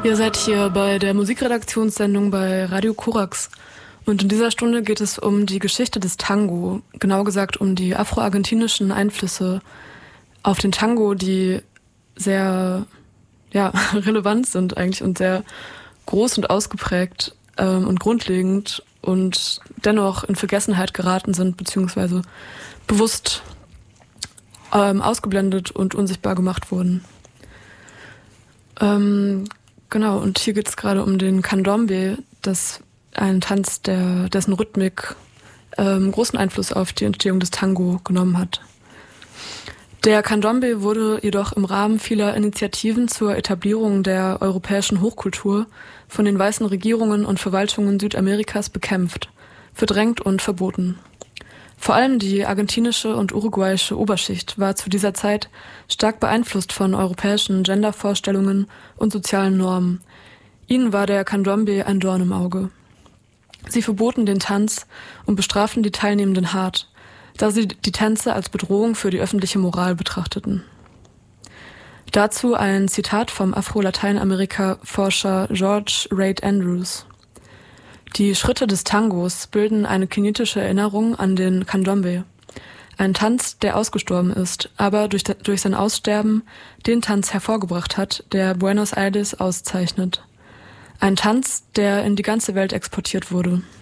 Ihr seid hier bei der Musikredaktionssendung bei Radio Korax. Und in dieser Stunde geht es um die Geschichte des Tango, genau gesagt um die afro-argentinischen Einflüsse auf den Tango, die sehr relevant sind eigentlich und sehr groß und ausgeprägt und grundlegend und dennoch in Vergessenheit geraten sind, beziehungsweise bewusst ausgeblendet und unsichtbar gemacht wurden. Genau, und hier geht es gerade um den Candombe, das ein Tanz, dessen Rhythmik großen Einfluss auf die Entstehung des Tango genommen hat. Der Candombe wurde jedoch im Rahmen vieler Initiativen zur Etablierung der europäischen Hochkultur von den weißen Regierungen und Verwaltungen Südamerikas bekämpft, verdrängt und verboten. Vor allem die argentinische und uruguayische Oberschicht war zu dieser Zeit stark beeinflusst von europäischen Gendervorstellungen und sozialen Normen. Ihnen war der Candombe ein Dorn im Auge. Sie verboten den Tanz und bestraften die Teilnehmenden hart, da sie die Tänze als Bedrohung für die öffentliche Moral betrachteten. Dazu ein Zitat vom Afro-Lateinamerika-Forscher George Reid Andrews. Die Schritte des Tangos bilden eine kinetische Erinnerung an den Candombe, ein Tanz, der ausgestorben ist, aber durch sein Aussterben den Tanz hervorgebracht hat, der Buenos Aires auszeichnet. Ein Tanz, der in die ganze Welt exportiert wurde.